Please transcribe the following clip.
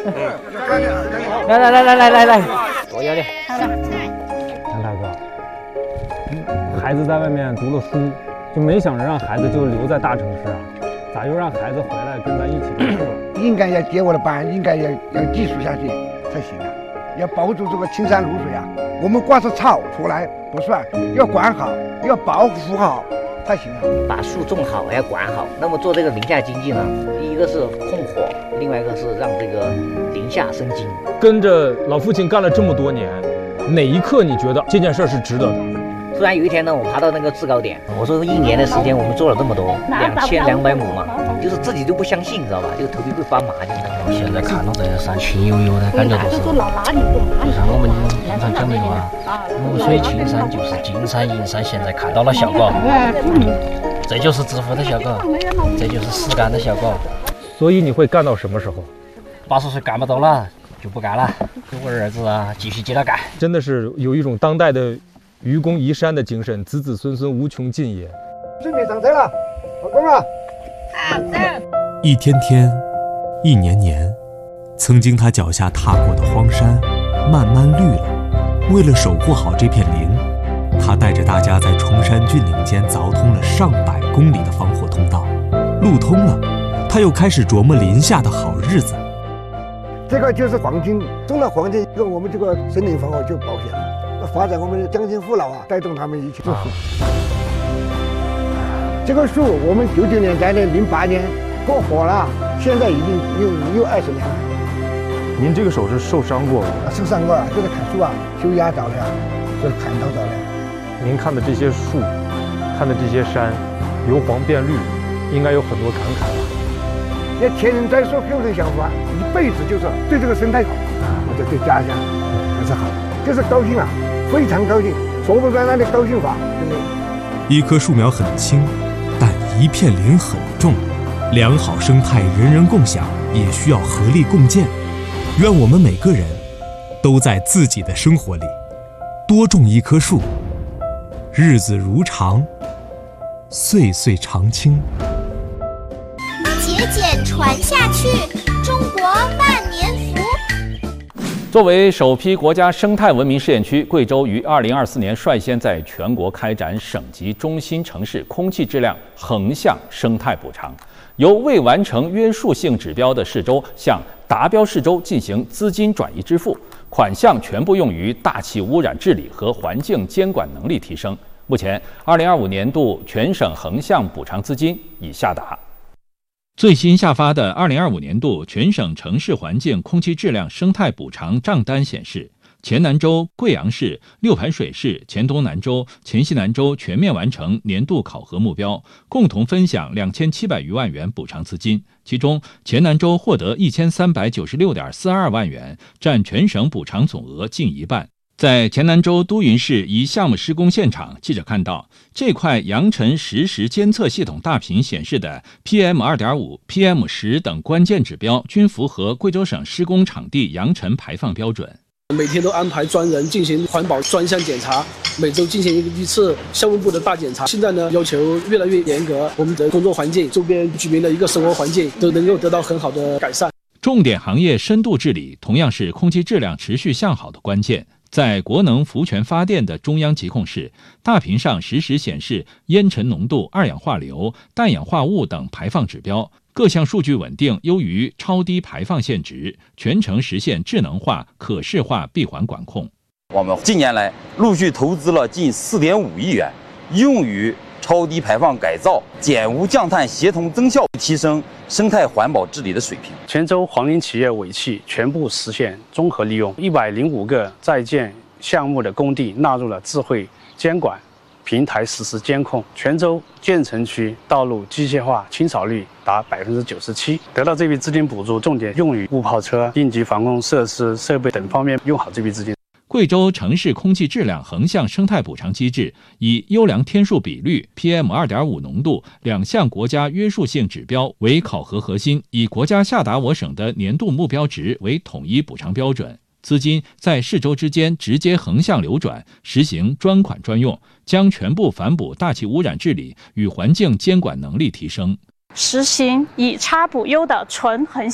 来，多要点。 张大哥，孩子在外面读了书，就没想着让孩子就留在大城市啊，咋又让孩子回来跟咱一起读书了？ 应该要接我的班，应该要继续下去才行啊，要保住这个青山绿水啊。我们光是草出来不算，要管好，要保护好才行啊。 把树种好，还要管好。那么做这个林下经济呢，第一个是控火，另外一个是让这个林下生金。 跟着老父亲干了这么多年，哪一刻你觉得这件事是值得的？ 突然有一天呢，我爬到那个制高点，我说1年的时间我们做了这么多，2200亩嘛，就是自己都不相信，你知道吧？就头皮会发麻，就那种。 现在看到这山青悠悠的感觉都是，就像我们经常讲的话，绿水青山就是金山银山，现在看到了效果，这就是致富的效果，这就是实干的效果。 所以你会干到什么时候 ？80岁干不到了就不干了，我儿子啊继续接着干。 真的是有一种当代的愚公移山的精神，子子孙孙无穷尽也。 准备上车了，老公啊！ 好的。 一天天，一年年，曾经他脚下踏过的荒山，慢慢绿了。为了守护好这片林，他带着大家在崇山峻岭间凿通了上百公里的防火通道。路通了，他又开始琢磨林下的好日子。 这个就是黄金，种了黄金，我们这个森林防火就保险了。发展我们的乡亲父老啊，带动他们一起做树。这个树我们99年栽的，08年过火了，现在已经有20年了。 您这个手是受伤过吗？ 受伤过啊，就是砍树啊，修压着的呀，就是砍刀着的。 您看的这些树，看的这些山，由黄变绿，应该有很多感慨吧？ 要前人栽树，后人享福啊，一辈子就是对这个生态好啊，或者对家乡还是好，就是高兴啊。非常高兴，说不出来的高兴法，真的。 一棵树苗很轻，但一片林很重。良好生态人人共享，也需要合力共建。愿我们每个人都在自己的生活里多种一棵树，日子如常，岁岁常青。 节俭传下去，中国万年福。 作为首批国家生态文明试验区，贵州于2024年率先在全国开展省级中心城市空气质量横向生态补偿，由未完成约束性指标的市州向达标市州进行资金转移支付，款项全部用于大气污染治理和环境监管能力提升。目前，2025年度全省横向补偿资金已下达。最新下发的2025年度全省城市环境空气质量生态补偿账单显示，黔南州、贵阳市、六盘水市、黔东南州、黔西南州全面完成年度考核目标，共同分享2700余万元补偿资金。其中，黔南州获得1396.42万元，占全省补偿总额近一半。在黔南州都匀市一项目施工现场，记者看到这块扬尘实时监测系统大屏显示的 PM2.5、PM10 等关键指标均符合贵州省施工场地扬尘排放标准。 每天都安排专人进行环保专项检查，每周进行一次项目部的大检查。现在呢，要求越来越严格，我们的工作环境、周边居民的一个生活环境都能够得到很好的改善。 重点行业深度治理同样是空气质量持续向好的关键。在国能福泉发电的中央疾控室，大屏上实时显示烟尘浓度、二氧化硫、氮氧化物等排放指标，各项数据稳定优于超低排放线值，全程实现智能化、可视化闭环管控。 我们近年来陆续投资了近4.5亿元，用于超低排放改造、减污降碳协同增效，提升生态环保治理的水平。 黔州黄林企业尾气全部实现综合利用，105个在建项目的工地纳入了智慧监管平台实时监控。黔州建成区道路机械化清扫率达97%。得到这笔资金补助，重点用于误跑车、应急防控设施、设备等方面，用好这笔资金。 贵州城市空气质量横向生态补偿机制以优良天数比率、PM2.5 浓度两项国家约束性指标为考核核心，以国家下达我省的年度目标值为统一补偿标准。资金在市州之间直接横向流转，实行专款专用，将全部反哺大气污染治理与环境监管能力提升， 实行以差补优的纯横